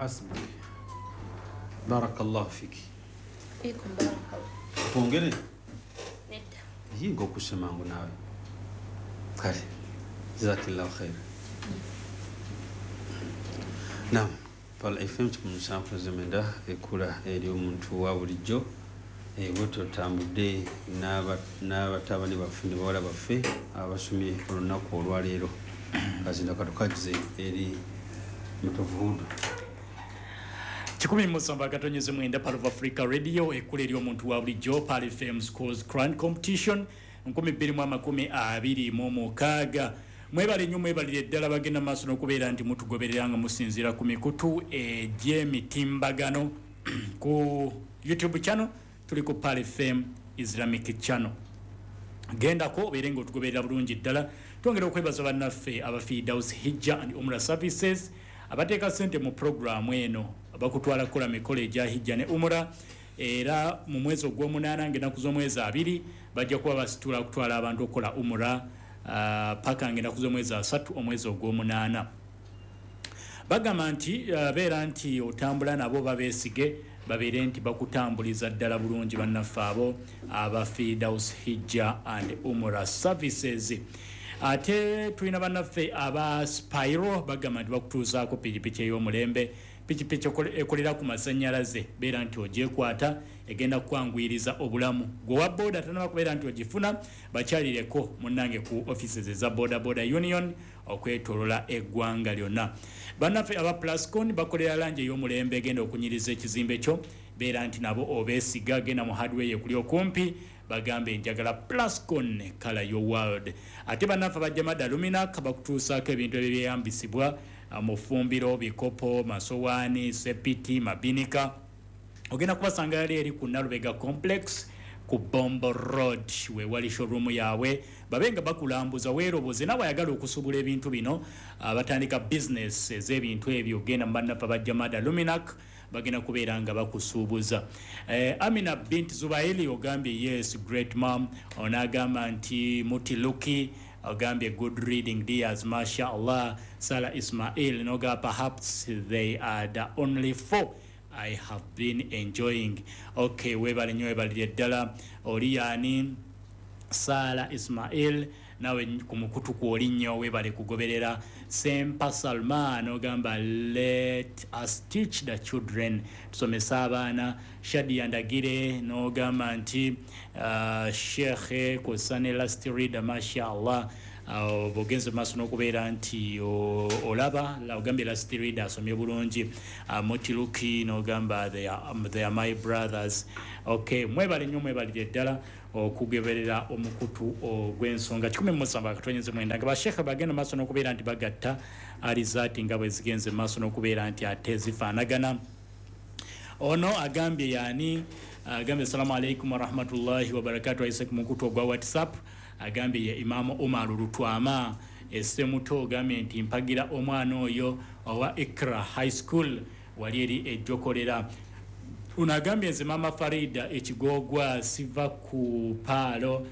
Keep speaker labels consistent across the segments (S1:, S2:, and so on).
S1: حسبك بارك الله فيك
S2: فيكم بارك الله
S1: tuongere
S2: neda
S1: yingo kusema ngo nawe kale jazakallahu khair naam pal FM tumushampo zemenda ekula eri omuntu wa bulijjo woto tambudde n'abatabani baffe ne bawala baffe abasomye olunaku olwaleero kazinda katukagize eri mutovuhudu
S3: 19 Part of Africa Radio ekula eri omuntu wa bulijjo Pal FM Scores Grand Competition 2026 mwebale nnyo mwebalire ddala bagenda maaso n'okubeera nti mutugobereranga musinziira ku mikutu egy'emitimbagano ku YouTube channel tuli ku Pal FM Islamic channel gendako obeere ng'otugoberera bulungi ddala twongera okwebaza bannaffe aba Firdaus Hijja and Umrah Services abateeka ssente mu programu eno abakutwala kukola mikolo egya Hijja ne Umrah era mu mwezi ogw'omunaana ng'ennaku z'omwezi 2 bajja kuba basitula kutwala abantu okukola Umrah paka ng'ennaku z'omwezi 3 omwezi ogw'omunaana bagamba nti beera nti otambula nabo babeesige babeere nti bakutambuliza ddala bulungi bannaffe abo aba Firdaus Hijja and Umrah Services ate tulina bannaffe aba Spiro bagamba nti bakutuuzaako pikipiki ey'omulembe pikipiki ekolera ku masannyalaze beera nti ogyekwata egenda kukwanguyiriza obulamu gwe wa boda tanaba kubeera nti ogifuna bakyalireko munnange ku offices eza boda union okwetolola eggwanga lyonna bannaffe aba Plascon bakolera langi ey'omulembe egenda okunyiriza ekizimbe kyo beera nti nabo obeesiga genda mu hardware ekuli okumpi bagambe njagala Plascon kala yo world ate bannaffe bajjamada Luminac bakutuusaako ebintu ebyeyambisibwa mufumbiro bikopo masowaani sepiti mabinika ogenda kubasanga yali eri ku Nalubega complex ku Bombo Road we wali showroom yawe babenga bakulambuza weeroboze nawe ayagala okusubula ebintu bino batandika business ez'ebintu ebyo genda mbannaffe bajjamada Luminac bagenda kubeera nga bakusuubuza Amina bint Zubaili ogambye yes great mom onagamba nti Mutiluki ogambye good reading dears mashallah Sala Ismail noga perhaps they are the only 4 I have been enjoying okay webale nyo ebalire ddala oliyani Sala Ismail nawe kumukutu kwoli nnyo webale kugoberera Sempa Salman ogamba let us teach the children tusomesa abaana Shadi Andagire n'ogamba nti Sheikh Kosane last reader mashallah bogenze maaso n'okubeera nti olaba ogambye last reader asomye bulungi Motiluki n'ogamba they are my brothers okay mwebale nnyo mwebalire ddala okugeberera omukutu ogw'ensonga 19 nga bashekhe bagenda maaso n'okubeera nti bagatta alizati nga bwe zigenze maaso n'okubeera nti ate zifaanagana ono agambye yani agambye assalamu alaikum wa rahmatullahi wa barakatuh ayise ku mukutu ogwa WhatsApp agambye ye Imam Omar Lutwama essemuto ogambye nti mpagira omwana oyo owa Ikra High School wali eri ejjokolera unagambye nze Mama Farida ekigogwa siva ku Paalo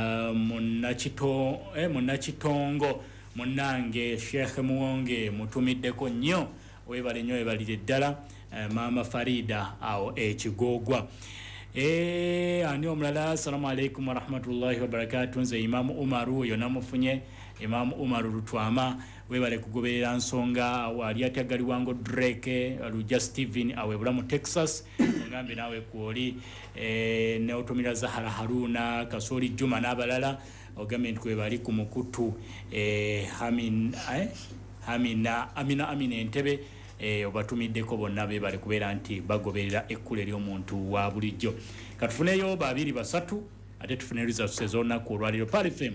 S3: munakitongo munnange Sheikh Muwonge mutumiddeko nnyo webale nnyo ebalire ddala Mama Farida awo ekigogwa ani omulala assalamu alaikum wa rahmatullahi wa barakatuh nze Imam Umaru oyo namufunye Imam Umaru Lutwama webale kugoberera nsonga wali atagali wango Drake Luja Steven awebula mu Texas ngambe nawe kwoli ne otumira Zahara Haruna Kasoli Juma n'abalala ogambe nti kwebali ku mukutu Amina Entebe obatumiddeko bonna bebale kubeera nti bagoberera ekkule ly'omuntu wa bulijjo katufuneyo babiri basatu ate tufune results ez'olunaku olwaliro Pal FM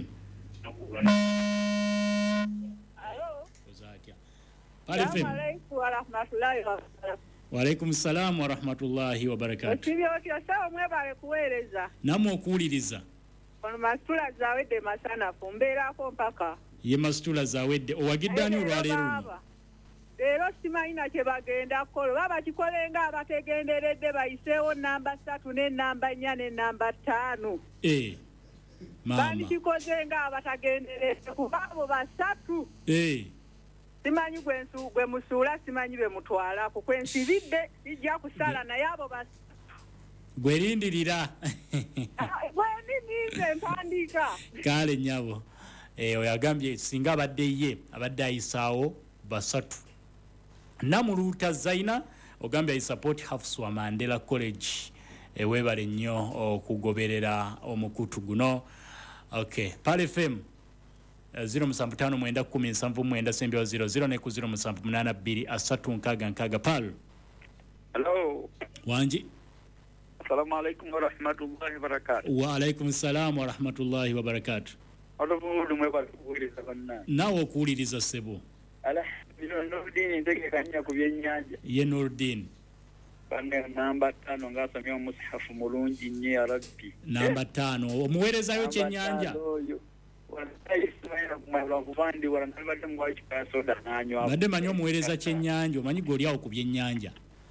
S3: Waalaikum salam wa rahmatullahi wa barakatuh namwe okuwuliriza
S4: ono masitula zawedde masana kumbeerako mpaka
S3: ye masitula zawedde owagiddaani olwaleero
S4: leero simayina kye bagenda kukola baba kikolenga abategenderedde bayiseewo namba 3 ne namba 4 ne namba 5 mama bandikikoze nga abatagenderedde kuba abo basatu simanyi gwe musuula simanyi be mutwala ku kwensibidde ijja kusala naye abo bas
S3: gwerindirira
S4: nize mpandiika
S3: kale nyabo oyagambye singa abadde ayisaawo basatu namuluuta zaina ogambye ayisupport Hafswa Mandela College weebale nnyo okugoberera omukutu guno. Okay, Pal FM 0759107900 ne ku 07828366 Pal.
S5: Hello.
S3: Wanji.
S5: Assalamu alaikum wa rahmatullahi wa barakatuh.
S3: Wa alaikum salam wa rahmatullahi wa barakatuh.
S5: Oluvudu mwe bakuwuliriza bonna.
S3: Nawe okuwuliriza sebo.
S5: Nurdin ntegekanya ku byennyanja.
S3: Ye Nurdin.
S5: Banga namba 5 ngasomye omushafu mulungi nnyo ya Rabbi.
S3: Namba 5 omuwerezayo kyennyanja. Badde manyi omuweereza kyennyanja omanyi g'oliawo ku byennyanja.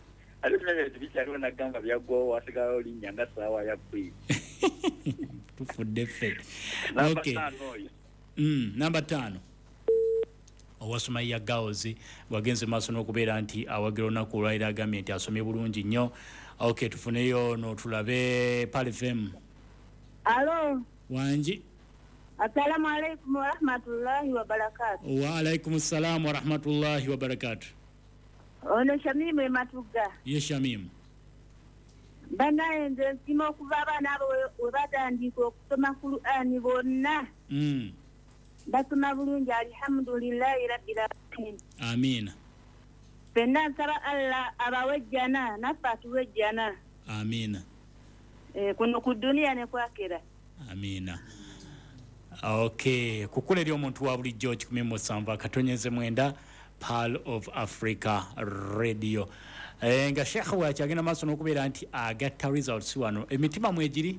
S3: Tufudde ffe. Okay. Namba 5 owasumaiya Gaozi wagenze maaso n'okubeera nti awagira olunaku olwaliro agambye nti asomye bulungi nnyo. Okay, tufuneyo n'otulabe Pal FM.
S6: Alo.
S3: Wanji.
S6: Assalamu alaikum wa rahmatullahi wa barakatuh.
S3: Wa alaikum salam wa rahmatullahi wa barakatuh.
S6: Ono Shamimu Ematuga.
S3: Ye Shamimu.
S6: Banaye nze nsima okuva abaana abo we batandika okusoma Qur'ani bonna. Basoma bulungi alhamdulillahi rabbil alamin.
S3: Amina.
S6: Fenna nsaba Allah abawejjana naffe atuwejjana.
S3: Amina.
S6: Kuno ku dunia ne kwakera.
S3: Amina. Okay, kukulera omuntu wa bulijjo 17 katonyeze mwenda Pearl of Africa Radio. Nga Sheikh wakyagenda maaso n'okubeera nti agatta results wano emitima mwegiri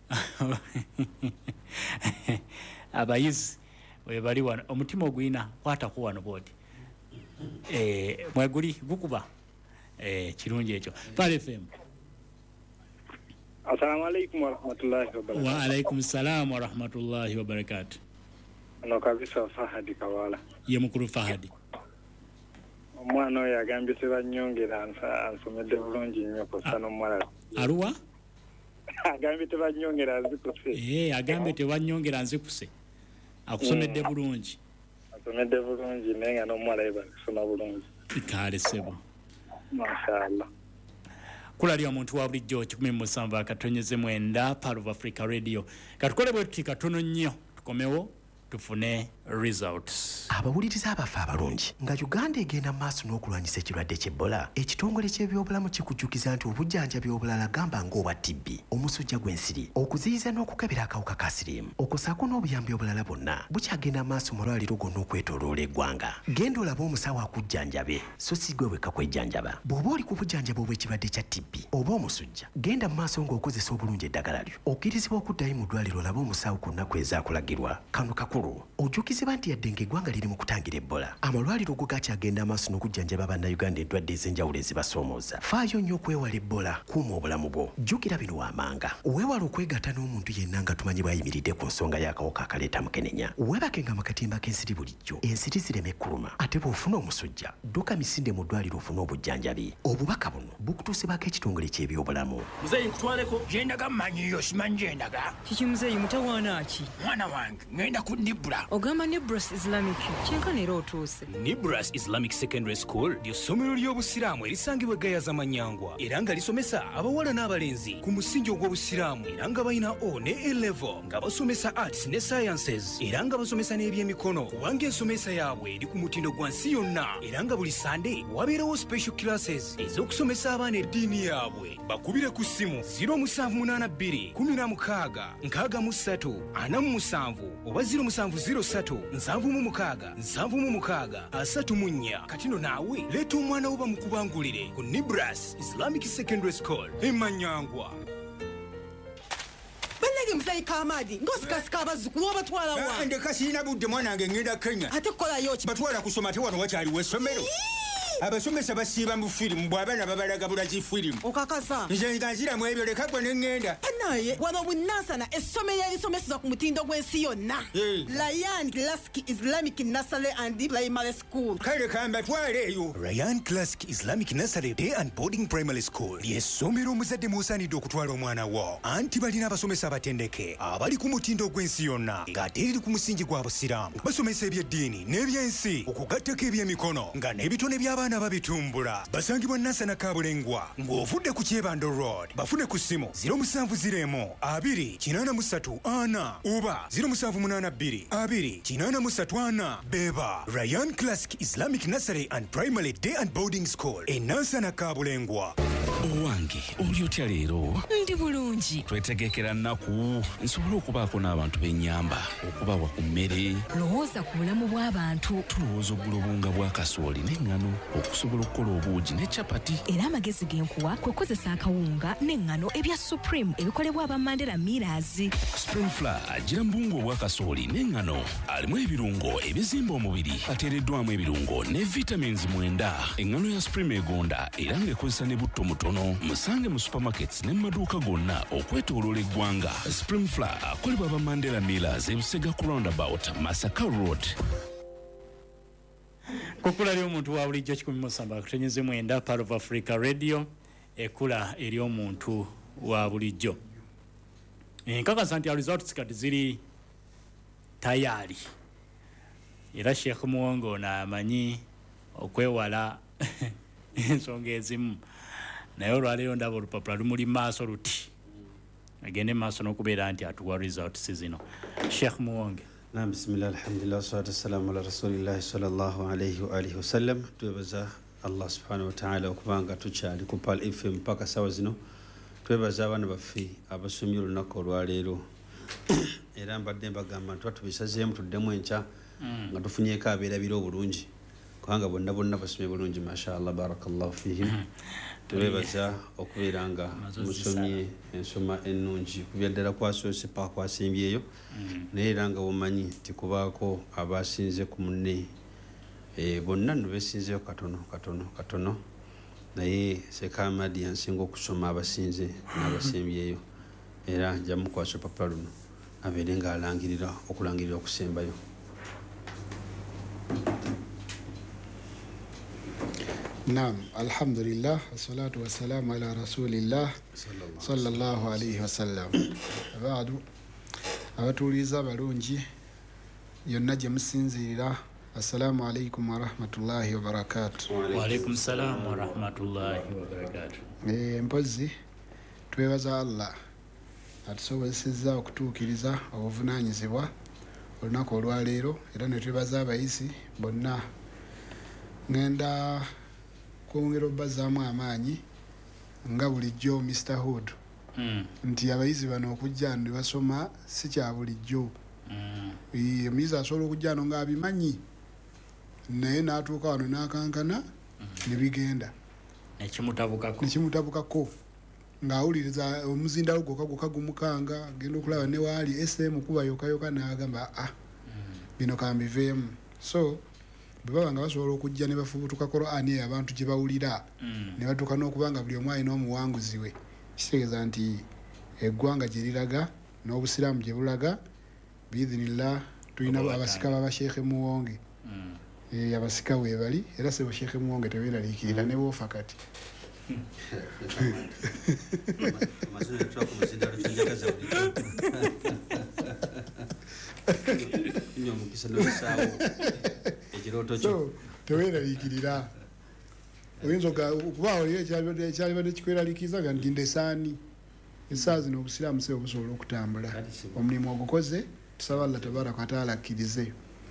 S3: abayizi webali wano omutima ogwina kwatako wano bodi mweguli gukuba kirungi ekyo. Pal FM.
S5: Assalamu alaikum wa rahmatullahi wa barakatuh.
S3: Wa alaikum salam wa rahmatullahi wa barakatuh.
S5: Ano kabisa Fahadi Kawala.
S3: Ye mukuru Fahadi.
S5: Omwana oyo agambye tebanyongera ansomedde bulungi nnyo kosa n'omuwala.
S3: Aruwa?
S5: Agambye tebanyongera nzikuse.
S3: Agambye tebanyongera nzikuse. Akusomedde bulungi.
S5: Asomedde bulungi naye nga n'omuwala ye bakusoma bulungi.
S3: Kale sebo.
S5: Mashallah.
S3: Kulali omuntu wa bulijjo 17 katonyeze mwenda Pearl of Africa Radio. Katukole bwe katono nnyo tukomewo tufune results.
S7: Abawuliriza abafa abalungi nga Uganda egenda maaso n'okulwanyisa ekirwadde ky'Ebola, ekitongole ky'ebyobulamu kikujjukiza nti obujjanjabi obulala gamba ng'obwa TB, omusujja gw'ensiri, okuziyiza n'okukebera akawuka ka siriimu, okusaako n'obuyambi obulala bwonna bukyagenda maaso mu malwaliro gonna okwetooloola eggwanga. Genda olabe omusawo akujjanjabe so si gwe wekka kwejjanjaba. Bw'oba oli ku bujjanjabi obw'ekirwadde kya TB oba omusujja, genda mu maaso ng'okozesa obulungi eddagala lyo. Okkirizibwa okuddayo mu ddwaliro olabe omusawo ku nnaku ezaakulagirwa. Kano kakulu ojjukizibwa nti yadde ng'eggwanga liri mu kutangira Ebola, amalwaliro go gakyagenda amaaso n'okujjanjaba bannayuganda endwadde ez'enjawulo ezibasoomooza. Faayo nnyo okwewala Ebola, kuuma obulamu bwo. Jjukira bino waamanga. Weewala okwegatta n'omuntu yenna nga tumanyi bw'ayimiridde ku nsonga y'akawuka akaleeta mukenenya. Weebakenga mu katimba k'ensiri bulijjo, ensiri zireme kuluma. Ate bw'ofuna omusujja, dduka misinde mu ddwaliro ofune obujjanjabi. Obubaka buno bukutuusibwako ekitongole ky'ebyobulamu.
S8: Muzeeyi nkutwaleko gyendaga mmanyiyo simanyi gyendaga.
S9: Kiki muzeeyi mutawaana ki?
S8: Mwana wange ngenda ku Nibra.
S9: Ogamba Nibras Islamic kyenkana era otuuse.
S10: Nibras Islamic Secondary School ly'essomero ly'obusiraamu erisangibwa Gayaza Manyangwa era nga lisomesa abawala n'abalenzi ku musingi ogw'obusiraamu era nga balina O ne A-level nga basomesa arts ne sciences era nga basomesa n'ebyemikono kubanga ensomesa yaabwe eri ku mutindo gwa nsi yonna era nga buli Sunday wabeerawo special classes ez'okusomesa abaana eddiini yaabwe. Bakubire ku ssimu 0782 16 63 47 oba 0703 katino naawe leeta omwana wo bamukubangulire ku Nibras Islamic Secondary School Manyangwa.
S9: Bannage muzeeyi Kamadi ng'osikasika abazzukulu obatwala wa?
S8: Ndeka sirina budde mwana wange ngenda Kenya.
S9: Ate kukolayo ki?
S8: Batwala kusoma te wano wakyaliwo essomero.
S11: abasomesa basiiba mu firimu bw'abaana babalaga bulaki firimu
S9: okakasa
S11: nze nga nziramu ebyo leka gwe ne ŋŋenda
S9: naye wano bunansana essomero erisomeseza ku mutindo gw'ensi yonna Ryan Classic Islamic Nursery and Primary School
S11: kale kambatwale eyo
S10: Ryan Classic Islamic Nursery Day and Boarding Primary School ly'essomero omuzadde mw'osaanidde okutwala omwana wo anti balina abasomesa abatendeke abali ku mutindo gw'ensi yonna ng'ate eriri ku musingi gwa busiraamu basomesa ebyeddiini n'ebyensi okugattako ebyemikono nga n'ebitone by'abaana babitumbula basangibwa Nansana Kabulengwa ng'ovudde ku Kyebando Road bafune ku ssimu 0702-883-4 oba 0782-2-834 beba Ryan Classic Islamic Nursery and Primary Day and Boarding School e Nansana Kabulengwa.
S12: Owange oli otya leero?
S13: Ndi bulungi.
S12: Twetegekera nnaku nsobole okubaako n'abantu b'ennyamba okubawa ku mmere.
S13: Lowooza ku bulamu bw'abantu.
S12: Tulowooza oggula obunga bwa kasooli n'eŋŋano okusobola okukola obuugi ne capati.
S13: Era amagezi g'enkuwa kwe kukozesa akawunga n'eŋŋano ebya Supreme ebikolebwa aba Mandela Millers.
S12: Spring Flour agira mu bunga obwa kasooli n'eŋŋano alimu ebirungo ebizimba omubiri ateereddwamu ebirungo ne vitamins 9. Eŋŋano ya Supreme egonda era ng'ekozesa ne butto mutono musange mu supermarkets ne maduuka gonna okwetooloola eggwanga. Spring Flour akolebwa aba Mandela Millers ebusega ku roundabout Masaka Road.
S3: Kukula lyo omuntu wa bulijjo 107.9 Part of Africa Radio ekula eri omuntu wa bulijjo. Nkakasa nti results kati ziri tayari era Sheikh Muwongo n'amanyi okwewala ensonga ezimu naye olwaleero ndaba olupapula lumuli maaso luti agende maaso n'okubeera nti atuwa results zino. Sheikh Muwonge.
S1: Naam, bismillah, alhamdulillah, salatu wassalamu ala rasulillahi sallallahu alayhi wa alihi wasallam. Twebaza Allah subhanahu wa ta'ala okubanga tukyali ku Pal FM mpaka sawa zino. Twebaza abaana baffe abasomye olunaku olwaleero era mbadde mbagamba nti tubisazeemu tuddemu enkya nga tufunyeeko abeerabira obulungi kubanga bonna basomye bulungi mashallah barakallahu fihim. Twebaza okubeera nga musomye ensoma ennungi kubya ddala kwasoose paka kwasimbyeyo naye era nga bumanyi nti kubaako abasinze ku munne bonna nno beesinzeyo katono naye Sekamadi yansinga okusoma abasinze n'abasembyeyo era nja mukwasa papa luno abeere nga okulangirira okusembayo.
S14: Naam, alhamdulillah, wassalatu wassalamu ala rasulillah sallallahu alayhi wasallam. Abaadu abatuuliza balungi yonna gye musinziira, assalamu alaykum wa rahmatullahi wa barakatuh.
S3: Wa alaykum salam wa rahmatullahi wa barakatuh.
S14: Mpozi twebaza Allah atusobozesezza okutuukiriza obuvunaanyizibwa olunaku olwaleero era ne twebaza abayizi bonna. Ngenda kwongera obbazaamu amaanyi nga bulijjo Mr. Hood nti abayizi bano okujja ne basoma si kya bulijjo. Omuyizi asobola okujja no ng'abimanyi naye n'atuuka wano n'akankana ne bigenda nekimutabukako ng'awuliriza omuzindaalo gwokka gumukanga agenda okulaba ne waali SM kuba yokayoka n'agamba bino kambiveemu. So baba nga basobola okujja ne bafubutuka Qur'ani abantu gye bawulira ne batuuka n'okubanga buli omu alina omuwanguzi we, kitegeeza nti eggwanga gye liraga n'obusiraamu gye bulaga biidhinillah. Tulina abasika baba Sheikh Muwonge abasika weebali era sebo Sheikh Muwonge tebeeraliikirira ne boofa kati so teweeraliikirira oyinza okubaawo ekyalibadde kikweraliikiriza nga nti ndesaani essaa zino obusiraamu si obusobola okutambula. Omulimu ogukoze tusaba Allah tabaraka wataala akkirize.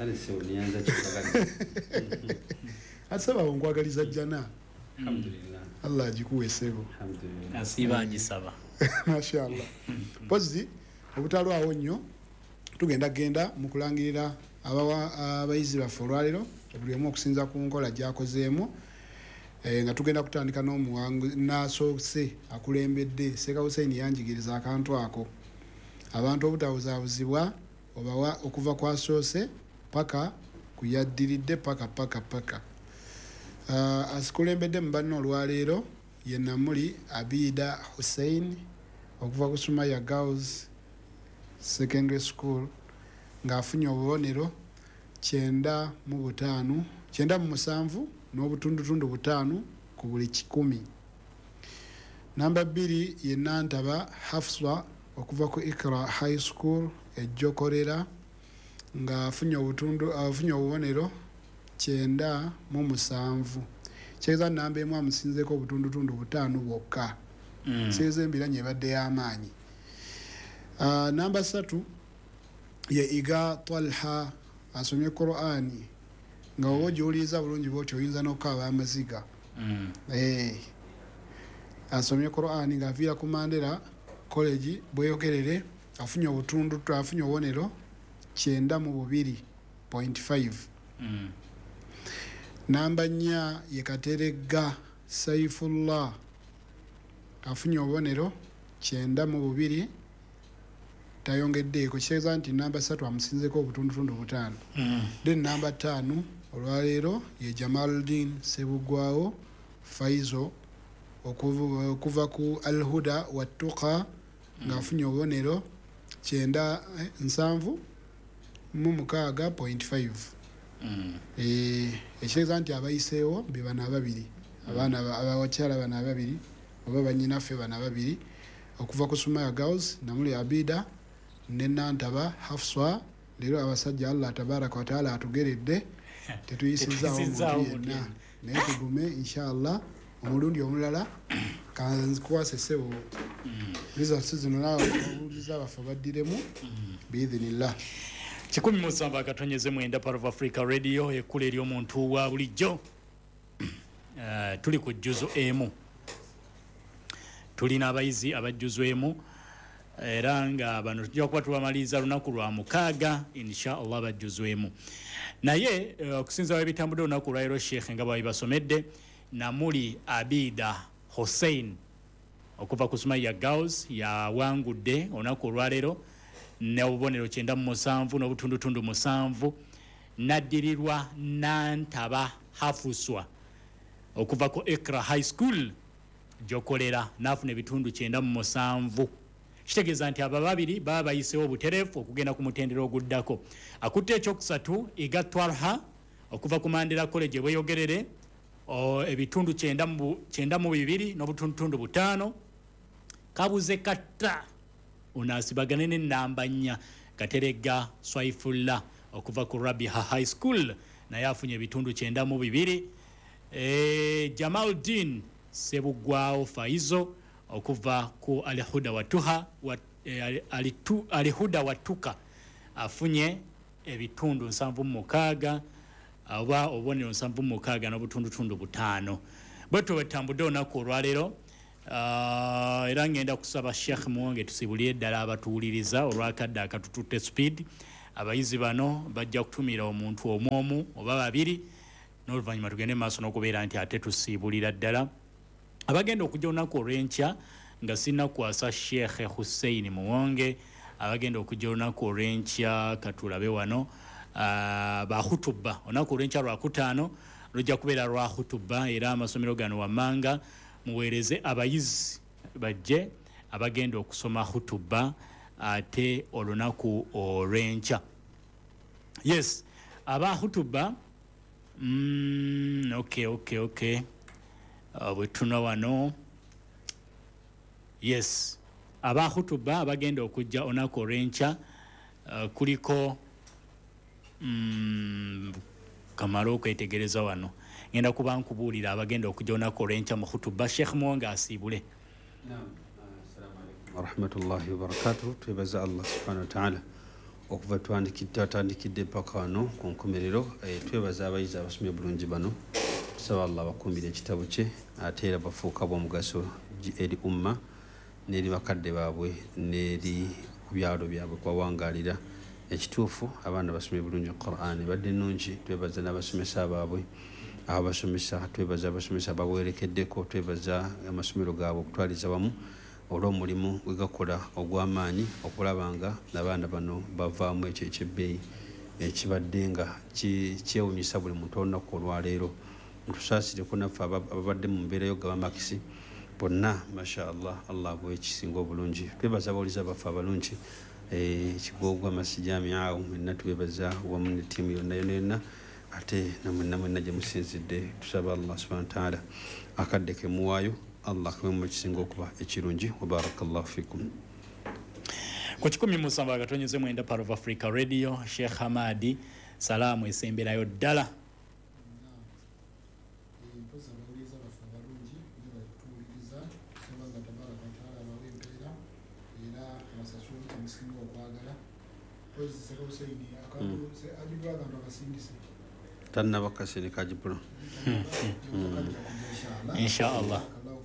S14: Asaba onkwagaliza jjana Allah agikuwe ssebo
S3: asiiba agisaba
S14: mashallah. Pozi obutalwawo nnyo tugenda mu kulangirira abayizi baffe olwaleero buli omu okusinza ku nkola gy'akozeemu nga tugenda kutandika n'omuwangu n'asoose akulembedde Seeka Hussein yanjigiriza akantu ako abantu obutabuzaabuzibwa obawa okuva kwasoose paka kuyaddiridde paka asikulembedde mu banno olwaleero ye Namuli Abida Hussein okuva ku Sumaya Girls Secondary School ng'afunye obubonero 97 n'obutundutundu 5 ku buli 100. Namba 2 ye Nantaba Hafswa okuva ku Ikra High School ejjokolera ng'afunye obubonero 97. Kyeza namba emu amusinzeko obutundutundu 5 bwokka. Seze embiranye ebadde y'amaanyi. Namba 3 ye Iga Talha asomye Qur'ani nga oba gy'oliyiza bulungi bw'otyo oyinza n'okukaaba amaziga. Asomye Qur'ani ng'aviira ku Mandela College Bweyogerere afunye obubonero 92.5. Namba 4 ye Katerega Saifullah afunye obubonero 92. Tayongeddeeko kyeza nti namba 3 amusinzeko obutundutundu 5. Then namba 5 olwaleero ye Jamaluddin Sebugwawo Faizo okuva ku Al-Huda wa Tuqa ng'afunye obubonero 97.5. Ekyeza nti abayiseewo be bana ababiri abaana abakyala bana ababiri oba bannyinaffe bana ababiri okuva ku Sumaya Girls Namuli Abida ne Nantaba Hafswa. Leero abasajja Allah tabaraka wa taala atugeredde tetuyisizaawo yenna naye tugume inshallah omulundi omulala kankwase ssebo results zino naawe owuliza abaffe baddiremu biidhinillah.
S3: 17 akatonyeze mwenda Part of Africa Radio ekkula ery'omuntu wa bulijjo. Tuli ku jjuzo emu, tulina abayizi abajjuzwemu era nga bano tujja kuba tubamaliriza lunaku lwa 6 inshallah bajjuzwemu. Naye okusinza ebitambudde olunaku lwaleero Sheikh nga bwe basomedde Namuli Abida Hussein okuva ku Sumaya Girls yawangudde olunaku olwaleero n'obubonero 97 n'obutundutundu 7. Naddirirwa Nantaba Hafuswa okuva ku Ikra High School gyokolera n'afuna ebitundu 97. Kitegeeza nti aba babiri baba bayiseewo obutereefu okugenda ku mutendera oguddako. Akutte ekyokusatu Iga Talha okuva ku Mandela College Bweyogerere ebitundu 92 n'obutundutundu 5. Kabuze Katta unaasibagane n'ennamba 4 Katerega Swaifullah okuva ku Rabiha High School naye afunye ebitundu 92. Jamaluddin Sebugwawo Faizo okuva ku Al-Huda wa Tuha Al-Huda wa Tuka afunye ebitundu 76 oba obubonero 76 n'obutundutundu 5. Bwetu betambudde olunaku olwaleero era ngenda kusaba Sheikh Muwonge tusibulire ddala abatuwuliriza olwakadde akatututte speed. Abayizi bano bajja kutumira omuntu omwomu oba babiri n'oluvannyuma tugende maaso n'okubeera nti ate tusiibulira ddala. Abagenda okujja olunaku olw'enkya nga sina kwasa Sheikh Hussein Muwonge, abagenda okujja olunaku olw'enkya katulabe wano ba hutuba olunaku olw'enkya lwa 5 lujja kubeera lwa hutuba era amasomero gano wammanga muweereze abayizi bajje abagenda okusoma hutuba ate olunaku olw'enkya. Yes, aba hutuba okay. Bwetuna wano yes aba hutuba abagenda okujja olunaku olw'enkya kuliko kamala okwetegereza wano ngenda kuba nkubuulira abagenda okujja olunaku olw'enkya mu hutuba. Sheikh Muwonge asiibule.
S1: Assalamu alaikum warahmatullahi wabarakatuh. Twebaza Allah subhanahu wa ta'ala okuva twatandikidde paka wano ku nkomerero. Twebaza abayizi abasomye bulungi bano, tusaba Allah bakumbire ekitabo kye ate era bafuuka bw'omugaso eri umma n'eri bakadde baabwe n'eri ku byalo byabwe kwawangaalira ekituufu abaana basomye bulungi Qur'an badde nnungi. Twebaza n'abasomesa baabwe abasomesa, twebaza abasomesa bawerekeddeko, twebaza amasomero gaabwe okutwaliza wamu olw'omulimu gwe gakola ogw'amaanyi okulaba nga abaana bano bavaamu ekyebbeeyi ekibadde nga kyewunyisa buli muntu olunaku olwaleero ntusaasireko naffe ababadde mu mbeera y'ogaba makisi bonna mashallah allah agwe ekisinga obulungi. Twebaza abawuliza baffe abalungi ekigogwa masijamiawo mwenna twebaza wamu ne ttiimu yonna yonna ate namwenna gye musinzidde tusaba allah subhanahu wa taala akadde ke muwaayo allah kamemu ekisinga okuba ekirungi. Wabarakallahu fikum.
S3: Ku 17 Part of Africa Radio, Sheikh Hamadi salaamu esemberayo ddala.
S1: Tanna bakasini kajipuno.
S3: Inshallah.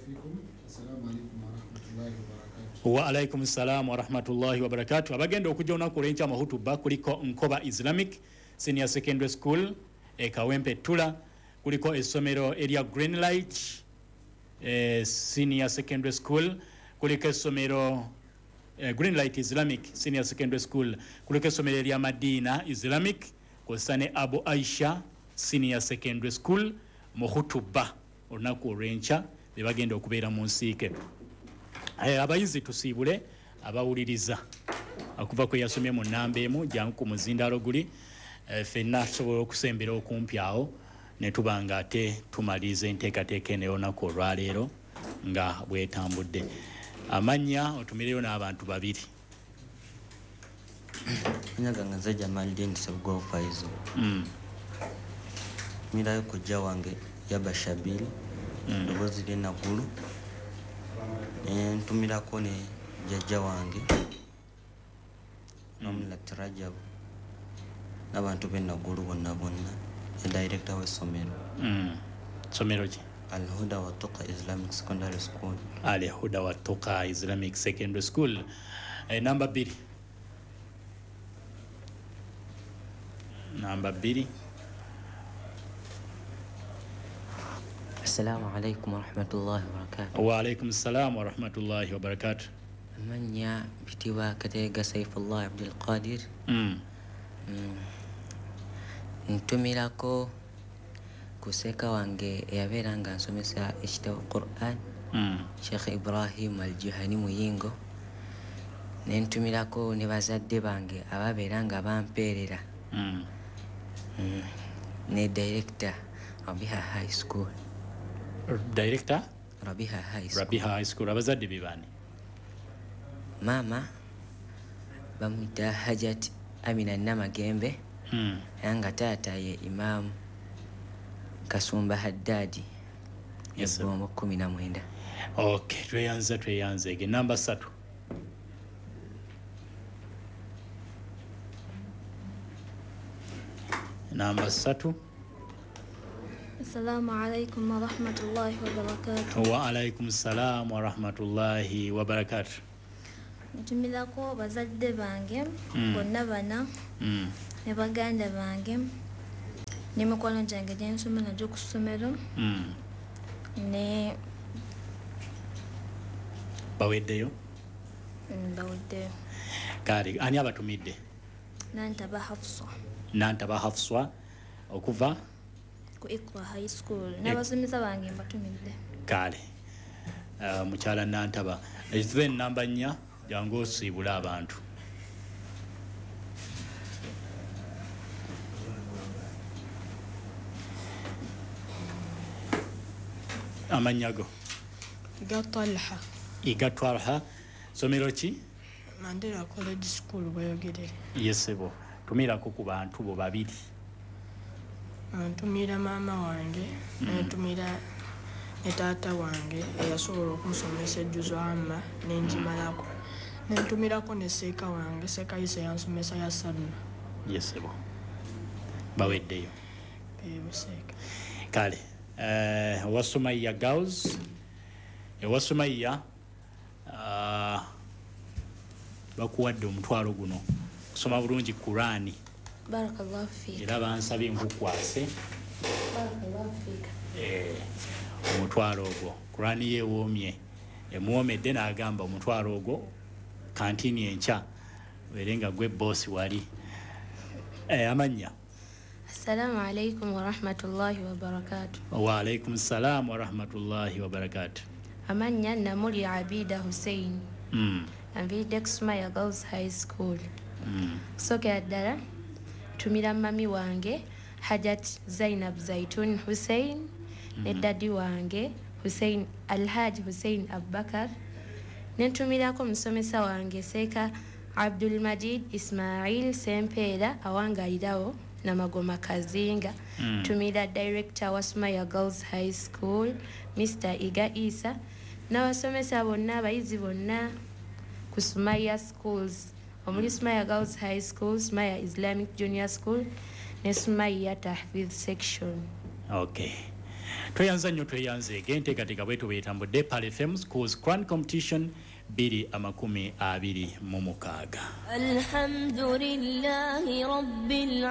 S3: Wa alaikum salam wa rahmatullahi wa barakatuh. Abagenda okujja olunaku lw'enkya mahutuba kuliko Nkoba Islamic Senior Secondary School Kawempe Tula, kuliko essomero erya Greenlight Senior Secondary School, kuliko essomero Greenlight Islamic Senior Secondary School, kuliko essomero erya Madina Islamic kosane Abu Aisha Senior Secondary School muhutuba olunaku olw'enkya be bagenda okubeera mu nsiike. Abayizi tusiibule abawuliriza akuva kwe yasomye mu nnamba emu jangu ku muzindaalo guli ffenna tusobola okusembera okumpi awo ne tuba nga ate tumaliriza enteekateeka eno y'olunaku olwaleero nga bwetambudde. Amannya otumireyo n'abantu babiri.
S15: Nyaga nga Jamaldin Sebgo Faizo. Mirayo kujja wange yaba Shabili ndogozi lina gulu. Ntumirako ne jajja wange n'omulati Rajab n'abantu b'ennagulu bonna director w'essomero.
S3: Somero ki?
S15: Al Huda wa Tuqa Islamic Secondary School.
S3: Al Huda wa Tuqa Islamic Secondary School. Number 2. Number 2.
S15: Assalamu alaikum wa rahmatullahi wa barakatuh.
S3: Wa alaikum assalam wa rahmatullahi wa barakatuh.
S15: Manya bitiwa Katega Saifullah Abdul Qadir. Ntumirako kuseka wange yabeera nga nsomesa ekitabo Quran Sheikh Ibrahim Al-Juhani Muyingo. Nentumirako ne bazadde bange ababeera nga bampeerera ne director Rabiha High School.
S3: Director?
S15: Rabiha High School.
S3: Rabiha High School. Abazadde bibani?
S15: Mama bamwita Hajat Amina Namagembe. Yanga taata ye Imam Kasumba Haddadi.
S3: Yes, sir.
S15: 19.
S3: Okay, tweyanze ege. Number 3. Number 3.
S2: Assalamu alaikum wa rahmatullahi wa barakatuh.
S3: Wa alaikum salam wa rahmatullahi wa barakatuh.
S2: Ntumirako bazadde bange bonna bana ne baganda bange ne mikwano gyange gye nsoma nagyo ku ssomero ne
S3: baweddeyo?
S2: Baweddeyo.
S3: Kale ani abatumidde?
S2: Nantaba Hafsa.
S3: Nantaba Hafsa okuva
S2: ku Iqra High School. N'abasomesa bange mbatumidde.
S3: Kale mukyala Nantaba ezibe ennamba 4 jangu osiibula abantu. Amannya go?
S16: Gatalha.
S3: Igatwalha. Somero ki?
S16: Mandela College School bweyogerere.
S3: Yesebo. Tumirako ku bantu bo babiri.
S16: Ntumira maama wange netumira ne taata wange eyasobola okunsomesa ejjuzo amma nenjimalako. Nentumirako ne seeka wange Seeka Isa yansomesa ya Sabina.
S3: Yesebo. Baweddeyo.
S16: Seeka.
S3: Kale Wasumaiya Girls. Wasumaiya bakuwadde omutwalo guno kusoma bulungi Qurani.
S2: Barakallahu fika.
S3: Era bansabye nkukwase.
S2: Barakallahu fika.
S3: Omutwalo ogwo Qurani yewoomye emuwomedde n'agamba omutwalo ogwo kantini enkya beerenga gwe bosi wali. Amannya?
S17: Assalamu alaikum wa rahmatullahi wa barakatuh.
S3: Wa alaikum salam wa rahmatullahi wa barakatuh.
S17: Amanya Namuli Abida Hussein. Anvidde kusomera Girls High School. Kusooka ddala tumira mami wange Hajat Zainab Zaitun Hussein ne daddy wange Hussein Alhaji Hussein Abubakar. Nentumirako musomesa wange Seeka Abdul Majid Ismail Sempera awangayirawo Namagoma Kazinga. Tumira director wa Sumaya Girls High School Mr. Iga Isa n'abasomesa bonna abayizi bonna ku Sumaya Schools omuli Sumaya Girls High School, Sumaya Islamic Junior School ne Sumaya Tahfidh Section.
S3: Okay. Tweyanza nnyo tweyanzeege enteekateeka bwetu bwetambudde Pal FM Schools Crown Competition 2026.
S18: Alhamdulillahi Rabbil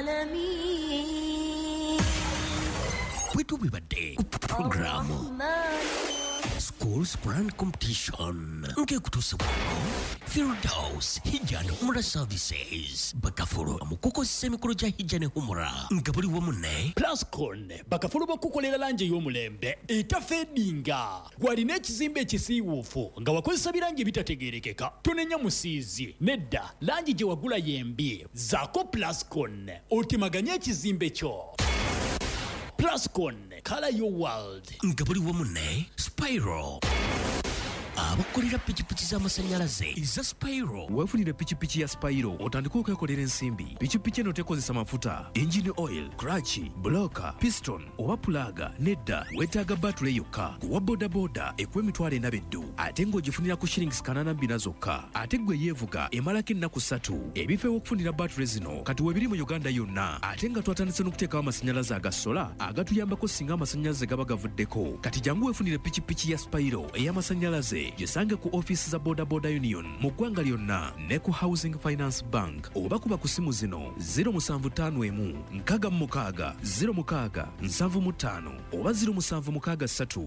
S18: Alamin.
S7: Bwetu bwebadde ku programu Schools Crown Competition nkekutuusibwako Firdaus Hijja ne Humra Services Bakafulu amukukozesa emikolo gya Hijja ne Humra nga buli wamu ne
S3: Plascon Bakafulu bakukolera langi ey'omulembe etafeedinga gwalina ekizimbe ekisiiwuufu nga wakozesa birangi bitategeerekeka tonenya musiizi nedda langi gye wagula yembi zaako Plascon otemaganye ekizimbe kyo. Plascon, color your world.
S7: Nga buli wamu ne Spyro abakolera pikipiki z'amasanyalaze eza Spyro.
S19: Weefunire pikipiki ya Spyro otandika okwekolera ensimbi. Pikipiki eno tekozesa mafuta, engine oil, clutch, blocker, piston oba pulaga nedda weetaaga batule yokka. Kuwa bodaboda ekuwa emitwalo 42 ate ng'ogifunira ku shillings 82 zokka. Ate gwe yeevuga emalako ennaku 3. Ebifo ew'okufunira batule zino kati weebiri mu Uganda yonna ate nga twatandise n'okuteekawo amasanyalaze aga sola agatuyambako singa amasanyalaze gaba gavuddeko. Kati jangu weefunire pikipiki ya Spyro ey'amasanyalaze gisange ku office za Boda Boda Union mu ggwanga lyonna ne ku Housing Finance Bank oba kuba ku simu zino 0751 66 06 75 oba 0763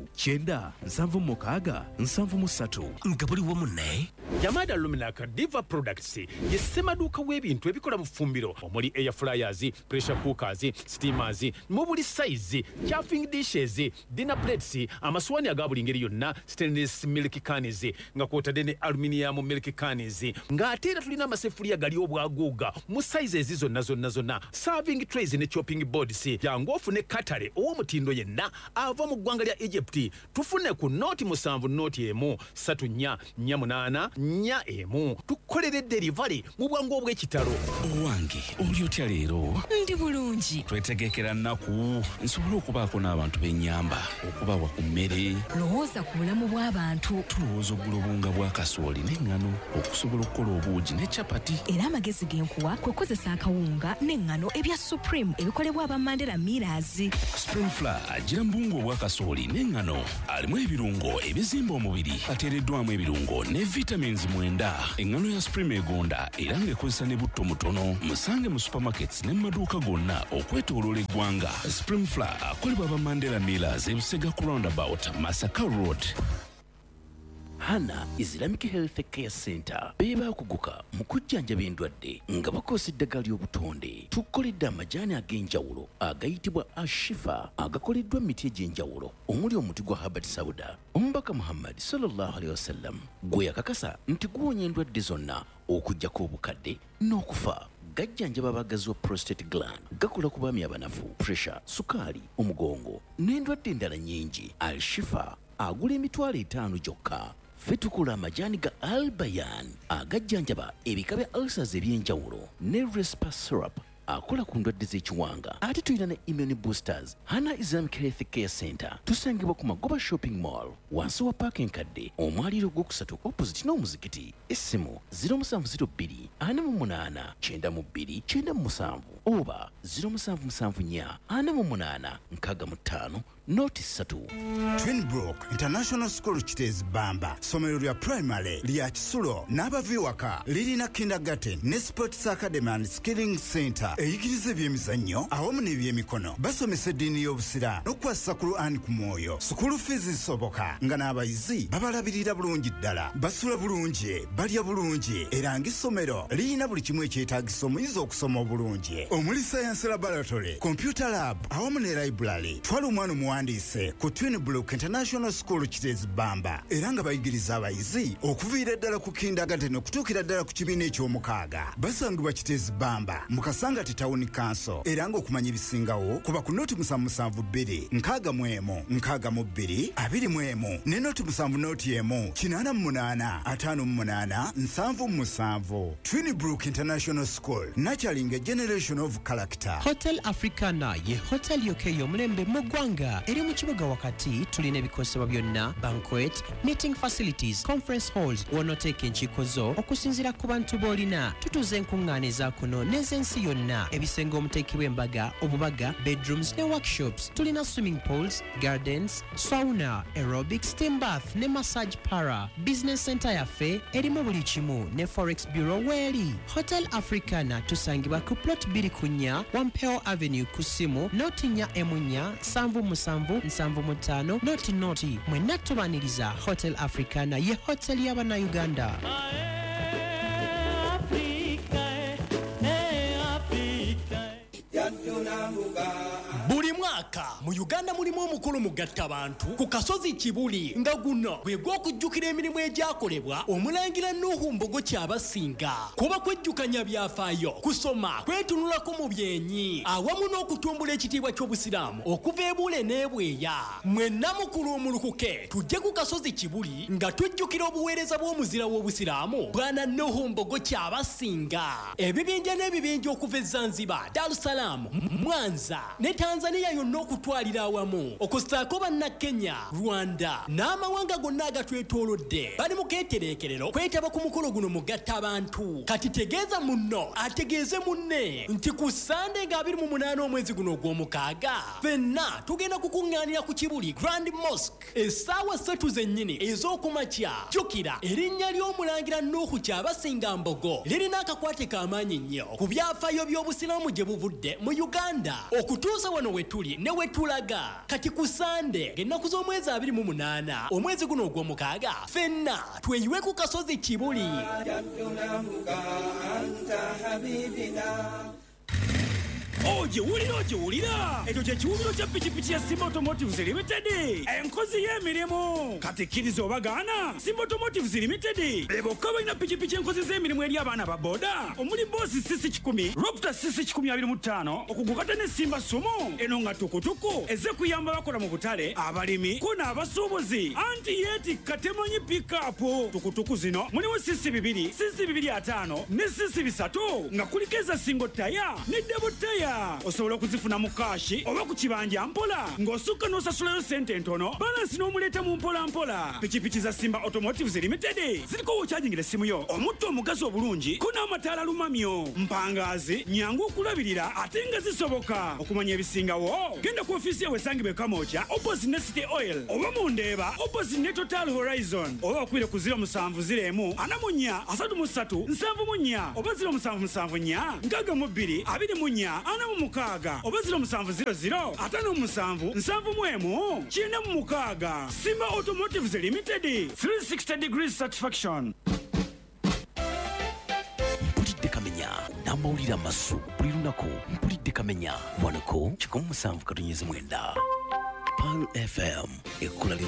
S19: 976 73
S7: nga buli wamu ne
S20: Yamada Luminaca Diva Products ye ssemaduuka w'ebintu ebikola mu ffumbiro omuli air fryers, pressure cookers, steamers mu buli size, chafing dishes, dinner plates, amasuwani aga buli ngeri yonna, stainless milk cans nga kwotadde ne aluminium milk cans ng'ate era tulina amaseffuliya gali obwaguuga mu sizes zonna, serving trays ne chopping boards. Jangu ofune katale ow'omutindo yenna ava mu ggwanga lya Egypt. Tufune ku nooti 7 nooti emu 34 48 41 tukolere delivery mu bwangu obw'ekitalo.
S12: Owange oli otya leero?
S13: Ndi bulungi.
S12: Twetegekera nnaku nsobole okubaako n'abantu b'ennyamba okubawa ku mmere.
S13: Lowooza ku bulamu bw'abantu.
S12: Tulowooza oggula obunga bwa kasooli n'eŋŋano okusobola okukola obuugi ne capati.
S13: Era amagezi genkuwa kwe kukozesa akawunga n'eŋŋano ebya Supreme ebikolebwa aba Mandela Millers.
S12: Spring Flour agira mbungu obwa kasooli n'eŋŋano alimu ebirungo ebizimba omubiri ateereddwamu ebirungo ne vitamins 9. Eŋŋano ya Supreme egonda era ng'ekozesa ne butto mutono. Musange mu supermarkets ne mu maduuka gonna okwetooloola eggwanga. Spring Flour akolebwa aba Mandela Millers ebusega ku roundabout Masaka Road.
S7: Hana Islamic Health Care Center beba kuguka mu kujjanjaba endwadde nga bakozesa eddagala ly'obutonde. Tukoledde amajaani ag'enjawulo agayitibwa Ashifa agakoleddwa mu miti egy'enjawulo omuli omuti gwa Habat Sauda. Omubaka Muhammad sallallahu alaihi wasallam gwe yakakasa nti guwonya endwadde zonna okuggyako obukadde n'okufa. Gajjanjaba abagazi wa prostate gland, gakola ku baami abanafu, pressure, sukaali, omugongo n'endwadde endala nnyingi. Al-Shifa agula emitwalo 5 gyokka. Ffe tukola amajaani ga Al-Bayan agajjanjaba ebika bya ulcers eby'enjawulo ne Respa syrup akola ku ndwadde z'ekiwanga. Ate tulina ne immune boosters. Hana Islamic Health Care Center tusangibwa ku Magoba Shopping Mall wansi wa parking kadde omwaliro gw'okusatu opposite n'omuzikiti. Essimu 0702 48 92 97 oba 0774 48 65
S19: noti 3.
S18: Twinbrook International School Kitezi Bamba somero lya primary lya Kisulo n'abaviwaka lirina kindergarten ne sports academy and skilling center eyigiriza ebyemizannyo awamu n'ebyemikono basomesa eddiini y'obusira n'okwassa Quran ku mwoyo school fees zisoboka nga n'abayizi babalabirira bulungi ddala basula bulungi balya bulungi era ng'essomero lirina buli kimu ekyetaagisa omuyizi okusoma obulungi omuli science laboratory computer lab awamu ne library twala omwana omuwandiise ku Twinbrook International School Kitezi Bamba era nga bayigiriza abayizi okuviira ddala ku kindergarten okutuukira ddala ku kibiina eky'omukaaga basangibwa Kitezi Bamba mu Kasangati Town Council era ng'okumanya ebisingawo kuba ku noti 772 61 62 21 ne noti 7 88 58 77 Twinbrook International School nurturing a generation of character.
S21: Hotel Africana ye hotel yoke yomulembe mu ggwanga eri mu kibuga wakati tulina ebikosebwa byonna banquet meeting facilities conference halls wonoteeka enkiiko zo okusinziira ku bantu b'olina tutuze enkuŋŋaana eza kuno n'ez'ensi yonna ebisenge omuteekebwa embaga obubaga bedrooms ne workshops tulina swimming pools gardens sauna aerobic steam bath ne massage para business center yaffe erimu buli kimu ne forex bureau weeri Hotel Africana tusangibwa ku plot 2 Wampeo Avenue ku simu noti 47775 noti mwenna tubaniriza Hotel Africana ye hotel y'Abannayuganda.
S22: Buli mwaka mu Uganda mulimu omukolo mugatta abantu ku kasozi Kibuli nga guno gwe gw'okujjukira emirimu egyakolebwa omulangira Nuhu Mbogo Kyabasinga kuba kwejjukanya byafaayo kusoma kwetunulako mu byenyi awamu n'okutumbula ekitiibwa ky'obusiraamu okuva eBule n'ebweya mwenna mukulu omulukuke tujje ku kasozi Kibuli nga tujjukira obuweereza bw'omuzira w'obusiraamu bwana Nuhu Mbogo Kyabasinga ebibinja n'ebibinja okuva e Zanzibar, Dar es Salaam, Mwanza ne Tanzania yonna okutwalira awamu okusaako banna Kenya, Rwanda n'amawanga gonna agatwetoolodde bali mu keetereekerero kwetaba ku mukolo guno mugatta abantu kati tegeeza munno ategeeze munne nti ku Sande nga 28 omwezi guno ogw'omukaaga ffenna tugenda kukuŋŋaanira ku Kibuli Grand Mosque essaawa 3 zennyini ez'okumakya jjukira erinnya ly'omulangira Nuhu Kyabasinga Mbogo lirina akakwate k'amaanyi nnyo ku byafaayo by'obusiraamu gye buvudde mu Uganda okutuusa wano wetuli ne wetulaga kati ku Sande ng'ennaku z'omwezi 28 omwezi guno ogw'omukaaga ffenna tweyiwe ku kasozi Kibuli.
S23: Ojiwulira ekyo kye kiwumiro kya pikipiki ya Simba Automotives Limited enkozi y'emirimu kati kkiriza obagaana Simba Automotives Limited bebokka balina pikipiki enkozi z'emirimu eri abaana ba boda omuli boosi sisi 10 Raptor sisi 1025 okugukata ne Simba Sumo eno nga tukutuku eze kuyamba bakola mu butale abalimi ko n'abasuubuzi anti yeetikka temanyi pikapu tukutuku zino mulimu sisi 2 sisi 25 ne sisi 3 nga kuliko eza single taya ne double taya osobola okuzifuna mu kashi oba ku kibanja mpola ng'osukka n'osasulayo sente ntono balansi n'omuleeta mu mpola pikipiki za Simba Automotives Limited ziriko wokyajingira essimu yo omutto omugazi obulungi ko n'amataala lumamyo mpangaazi nyangu okulabirira ate nga zisoboka okumanya ebisingawo genda ku ofiisi yawe esangibwa Kamooja opposite ne City Oil oba mu Ndeeba opposite ne Total Horizon oba okwire ku 0701 44 33 74 oba 0774 62 24 mukaaga oba 0700 57 71 kina mu mukaaga Simba Automotives Limited 360 degrees satisfaction.
S19: Mpulidde kamenya n'amawulire amasu buli lunaku mpulidde kamenya mwanako 17 Pal FM ekola